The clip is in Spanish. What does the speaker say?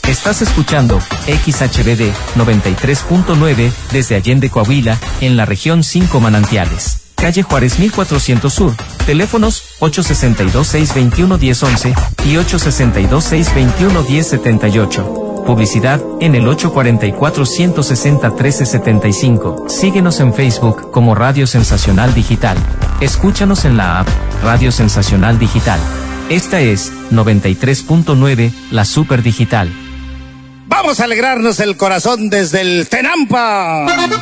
Estás escuchando XHBD 93.9 desde Allende, Coahuila, en la región 5 Manantiales. Calle Juárez 1400 Sur. Teléfonos 862-621-1011 y 862-621-1078. Publicidad en el 844-160-1375. Síguenos en Facebook como Radio Sensacional Digital. Escúchanos en la app Radio Sensacional Digital. Esta es 93.9, la Super Digital. Vamos a alegrarnos el corazón desde el Tenampa.